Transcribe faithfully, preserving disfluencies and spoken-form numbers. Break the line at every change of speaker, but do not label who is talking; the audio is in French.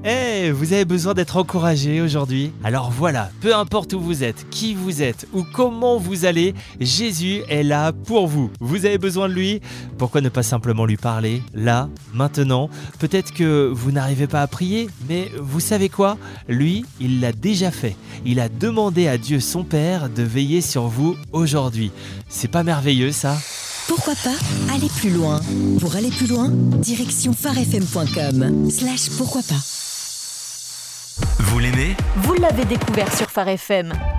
Eh, vous avez besoin d'être encouragé aujourd'hui? Alors voilà, peu importe où vous êtes, qui vous êtes ou comment vous allez, Jésus est là pour vous. Vous avez besoin de lui? Pourquoi ne pas simplement lui parler, là, maintenant? Peut-être que vous n'arrivez pas à prier, mais vous savez quoi? Lui, il l'a déjà fait. Il a demandé à Dieu son Père de veiller sur vous aujourd'hui. C'est pas merveilleux ça?
Pourquoi pas aller plus loin? Pour aller plus loin, direction pharefm point com slash pourquoi pas.
Vous l'aimez ?
Vous l'avez découvert sur Phare F M.